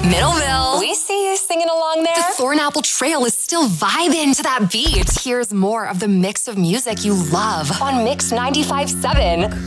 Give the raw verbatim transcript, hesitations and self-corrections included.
Middleville. We see you singing along there. The Thornapple Trail is still vibing to that beat. Here's more of the mix of music you love on Mix ninety-five point seven.